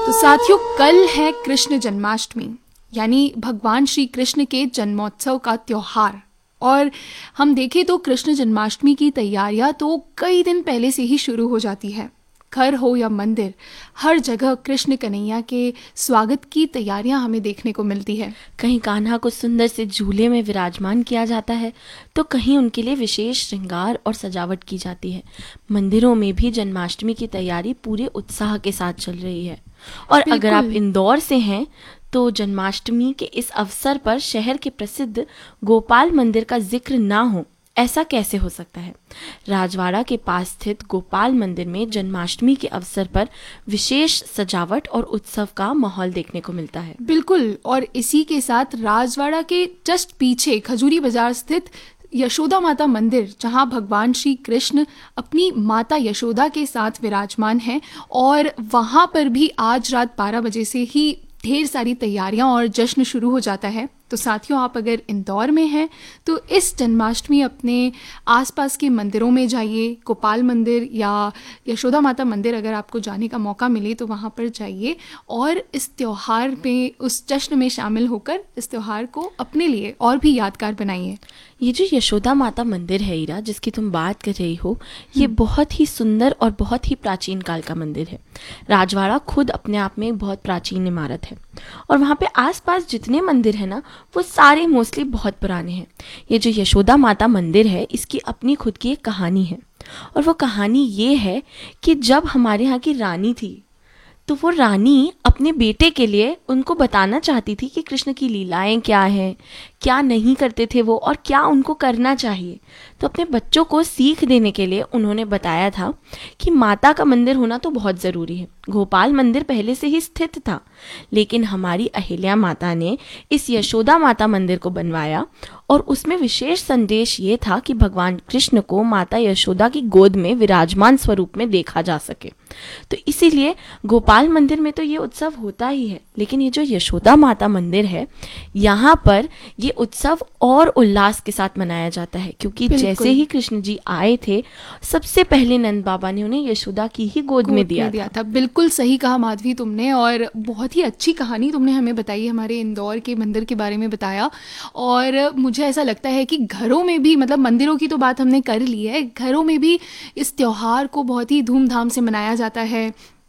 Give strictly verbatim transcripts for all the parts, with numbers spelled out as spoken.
तो साथियों, कल है कृष्ण जन्माष्टमी, यानी भगवान श्री कृष्ण के जन्मोत्सव का त्योहार। और हम देखें तो कृष्ण जन्माष्टमी की तैयारियां तो कई दिन पहले से ही शुरू हो जाती है। घर हो या मंदिर, हर जगह कृष्ण कन्हैया के स्वागत की तैयारियां हमें देखने को मिलती है। कहीं कान्हा को सुंदर से झूले में विराजमान किया जाता है, तो कहीं उनके लिए विशेष श्रृंगार और सजावट की जाती है। मंदिरों में भी जन्माष्टमी की तैयारी पूरे उत्साह के साथ चल रही है। और अगर आप इंदौर से हैं तो जन्माष्टमी के इस अवसर पर शहर के प्रसिद्ध गोपाल मंदिर का जिक्र ना हो, ऐसा कैसे हो सकता है। राजवाड़ा के पास स्थित गोपाल मंदिर में जन्माष्टमी के अवसर पर विशेष सजावट और उत्सव का माहौल देखने को मिलता है। बिल्कुल, और इसी के साथ राजवाड़ा के जस्ट पीछे खजूरी बाजार स्थित यशोदा माता मंदिर, जहां भगवान श्री कृष्ण अपनी माता यशोदा के साथ विराजमान हैं, और वहां पर भी आज रात बारह बजे से ही ढेर सारी तैयारियां और जश्न शुरू हो जाता है। तो साथियों, आप अगर इंदौर में हैं तो इस जन्माष्टमी अपने आसपास के मंदिरों में जाइए। गोपाल मंदिर या यशोदा माता मंदिर अगर आपको जाने का मौका मिले तो वहाँ पर जाइए और इस त्यौहार में, उस जश्न में शामिल होकर इस त्यौहार को अपने लिए और भी यादगार बनाइए। ये जो यशोदा माता मंदिर है ईरा, जिसकी तुम बात कर रही हो, ये बहुत ही सुंदर और बहुत ही प्राचीन काल का मंदिर है। राजवाड़ा खुद अपने आप में एक बहुत प्राचीन इमारत है और वहाँ पे आसपास जितने मंदिर है ना, वो सारे मोस्टली बहुत पुराने हैं। ये जो यशोदा माता मंदिर है, इसकी अपनी खुद की एक कहानी है, और वो कहानी ये है कि जब हमारे यहाँ की रानी थी तो वो रानी अपने बेटे के लिए उनको बताना चाहती थी कि कृष्ण की लीलाएं क्या हैं, क्या नहीं करते थे वो, और क्या उनको करना चाहिए। तो अपने बच्चों को सीख देने के लिए उन्होंने बताया था कि माता का मंदिर होना तो बहुत ज़रूरी है। गोपाल मंदिर पहले से ही स्थित था, लेकिन हमारी अहिल्या माता ने इस यशोदा माता मंदिर को बनवाया, और उसमें विशेष संदेश ये था कि भगवान कृष्ण को माता यशोदा की गोद में विराजमान स्वरूप में देखा जा सके। तो इसीलिए गोपाल मंदिर में तो ये उत्सव होता ही है, लेकिन ये जो यशोदा माता मंदिर है, यहाँ पर ये उत्सव और उल्लास के साथ मनाया जाता है, क्योंकि जैसे ही कृष्ण जी आए थे, सबसे पहले नंद बाबा ने उन्हें यशोदा की ही गोद, गोद में दिया, में दिया था। था बिल्कुल सही कहा माधवी तुमने, और बहुत ही अच्छी कहानी तुमने हमें बताई, हमारे इंदौर के मंदिर के बारे में बताया। और मुझे ऐसा लगता है कि घरों में भी, मतलब मंदिरों की तो बात हमने कर ली है, घरों में भी इस त्योहार को बहुत ही धूमधाम से मनाया जाता है।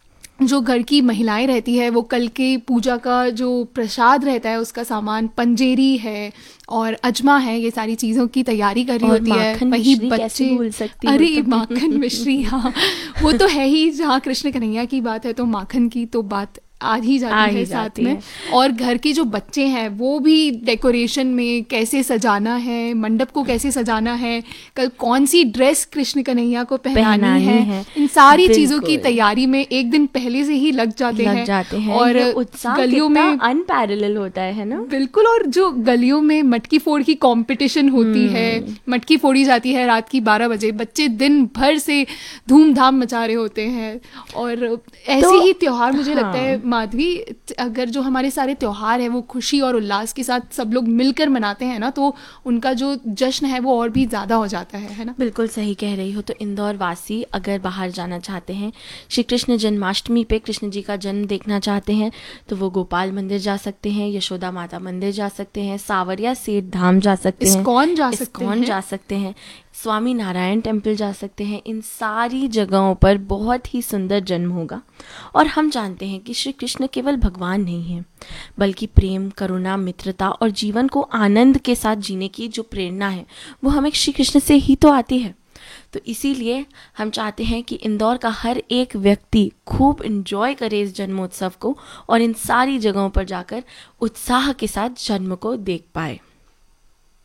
जो घर की महिलाएं रहती है, वो कल के पूजा का जो प्रसाद रहता है, उसका सामान, पंजेरी है और अजमा है, ये सारी चीज़ों की तैयारी कर रही होती है। वही बच्चे भूल सकती, अरे माखन मिश्री, हाँ वो तो है ही। जहाँ कृष्ण कन्हैया की बात है तो माखन की तो बात आ ही जाती आ है ही साथ जाती में है। और घर के जो बच्चे हैं वो भी डेकोरेशन में कैसे सजाना है, मंडप को कैसे सजाना है, कल कौन सी ड्रेस कृष्ण कन्हैया को पहनानी, पहनानी है, है, इन सारी चीजों की तैयारी में एक दिन पहले से ही लग जाते लग हैं, जाते हैं। और उत्साह गलियों में अनपैरेलल होता है ना। बिल्कुल, और जो गलियों में मटकी फोड़ की कंपटीशन होती है, मटकी फोड़ी जाती है रात की बारह बजे, बच्चे दिन भर से धूमधाम मचा रहे होते हैं। और ऐसे तो, ही त्योहार मुझे हाँ, लगता है माधवी, अगर जो हमारे सारे त्योहार है वो खुशी और उल्लास के साथ सब लोग मिलकर मनाते हैं ना, तो उनका जो जश्न है वो और भी ज़्यादा हो जाता है है ना। बिल्कुल सही कह रही हो। तो इंदौर वासी अगर बाहर जाना चाहते हैं, श्री कृष्ण जन्माष्टमी पे कृष्ण जी का जन्म देखना चाहते हैं, तो वो गोपाल मंदिर जा सकते हैं, यशोदा माता मंदिर जा सकते हैं, सावरिया सेठ धाम जा सकते हैं, इस्कॉन जा सकते इस्कॉन जा सकते हैं, स्वामी नारायण टेम्पल जा सकते हैं। इन सारी जगहों पर बहुत ही सुंदर जन्म होगा। और हम जानते हैं कि श्री कृष्ण केवल भगवान नहीं हैं, बल्कि प्रेम, करुणा, मित्रता और जीवन को आनंद के साथ जीने की जो प्रेरणा है, वो हमें श्री कृष्ण से ही तो आती है। तो इसीलिए हम चाहते हैं कि इंदौर का हर एक व्यक्ति खूब एंजॉय करे इस जन्मोत्सव को, और इन सारी जगहों पर जाकर उत्साह के साथ जन्म को देख पाए।